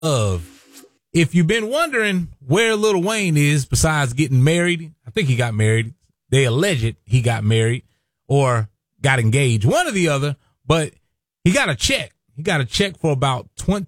of. If you've been wondering where Lil Wayne is besides getting married, I think he got married. They allege he got married or got engaged, one or the other, but he got a check. He got a check for about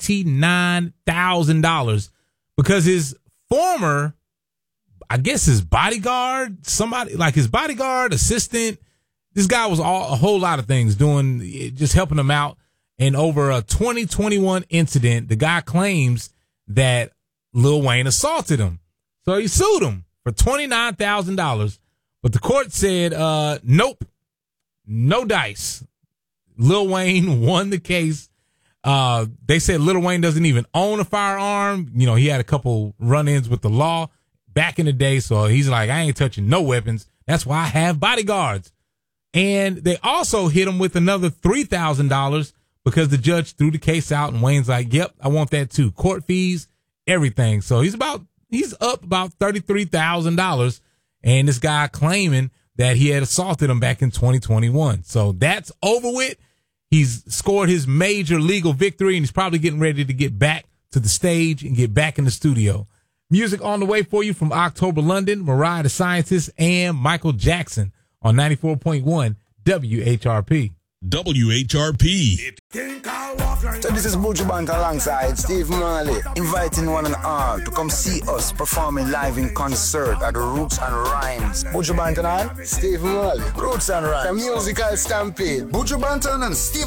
$29,000 because his former, I guess his bodyguard, somebody like his bodyguard, assistant, this guy was a whole lot of things just helping him out. And over a 2021 incident, the guy claims that Lil Wayne assaulted him. So he sued him for $29,000. But the court said, nope, no dice. Lil Wayne won the case. They said Lil Wayne doesn't even own a firearm. You know, he had a couple run-ins with the law back in the day. So he's like, I ain't touching no weapons. That's why I have bodyguards. And they also hit him with another $3,000 because the judge threw the case out and Wayne's like, yep, I want that too. Court fees, everything. So he's up about $33,000. And this guy claiming that he had assaulted him back in 2021. So that's over with. He's scored his major legal victory and he's probably getting ready to get back to the stage and get back in the studio. Music on the way for you from October London, Mariah the Scientist, and Michael Jackson on 94.1 WHRP. WHRP. So this is Buju Banton alongside Steve Marley, inviting one and all to come see us performing live in concert at the Roots and Rhymes. Buju Banton and Steve Marley, Roots and Rhymes, the musical stampede. Buju Banton and Steve